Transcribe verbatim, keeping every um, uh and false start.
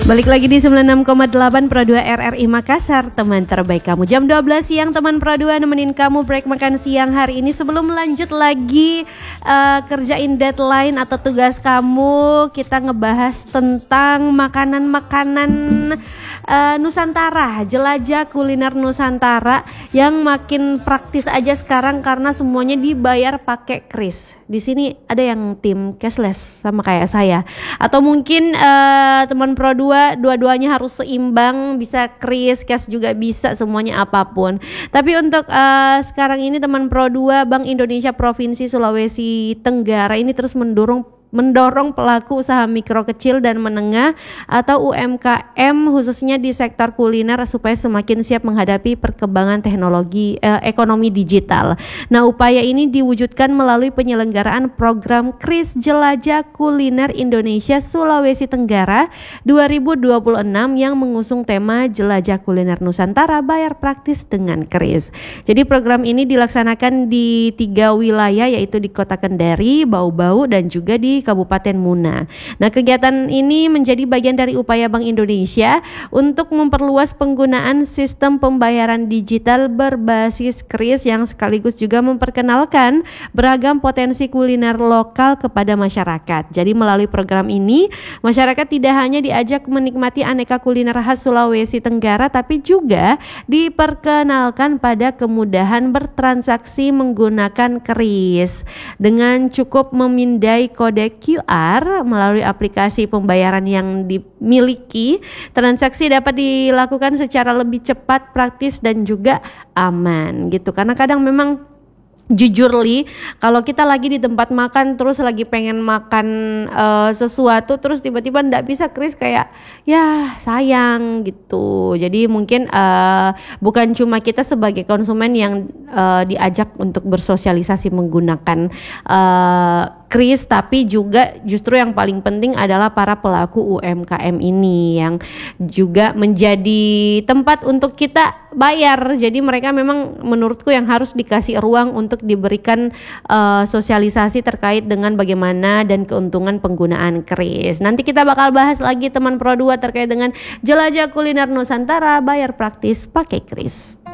Balik lagi di sembilan puluh enam koma delapan Pro dua R R I Makassar, teman terbaik kamu. Jam dua belas siang teman Pro dua nemenin kamu break makan siang hari ini. Sebelum lanjut lagi uh, kerjain deadline atau tugas kamu, kita ngebahas tentang makanan-makanan uh, Nusantara, jelajah kuliner Nusantara yang makin praktis aja sekarang karena semuanya dibayar pakai kris. Di sini ada yang tim cashless sama kayak saya, atau mungkin uh, teman Pro dua dua-duanya harus seimbang, bisa kris, cash juga bisa, semuanya apapun. Tapi untuk uh, sekarang ini teman Pro dua, Bank Indonesia Provinsi Sulawesi Tenggara ini terus mendorong mendorong pelaku usaha mikro kecil dan menengah atau U M K M khususnya di sektor kuliner supaya semakin siap menghadapi perkembangan teknologi eh, ekonomi digital. Nah, upaya ini diwujudkan melalui penyelenggaraan program Kris Jelajah Kuliner Indonesia Sulawesi Tenggara dua ribu dua puluh enam yang mengusung tema Jelajah Kuliner Nusantara Bayar Praktis dengan Kris. Jadi program ini dilaksanakan di tiga wilayah, yaitu di Kota Kendari, Bau-Bau, dan juga di Kabupaten Muna. Nah, kegiatan ini menjadi bagian dari upaya Bank Indonesia untuk memperluas penggunaan sistem pembayaran digital berbasis kris yang sekaligus juga memperkenalkan beragam potensi kuliner lokal kepada masyarakat. Jadi melalui program ini, masyarakat tidak hanya diajak menikmati aneka kuliner khas Sulawesi Tenggara, tapi juga diperkenalkan pada kemudahan bertransaksi menggunakan kris. Dengan cukup memindai kode Q R melalui aplikasi pembayaran yang dimiliki, transaksi dapat dilakukan secara lebih cepat, praktis, dan juga aman gitu. Karena kadang memang jujur Li, kalau kita lagi di tempat makan terus lagi pengen makan uh, sesuatu terus tiba-tiba nggak bisa kris, kayak ya sayang gitu. Jadi mungkin uh, bukan cuma kita sebagai konsumen yang uh, diajak untuk bersosialisasi menggunakan uh, kris, tapi juga justru yang paling penting adalah para pelaku U M K M ini yang juga menjadi tempat untuk kita bayar. Jadi mereka memang menurutku yang harus dikasih ruang untuk diberikan uh, sosialisasi terkait dengan bagaimana dan keuntungan penggunaan kris. Nanti kita bakal bahas lagi teman Pro dua terkait dengan jelajah kuliner Nusantara bayar praktis pakai kris.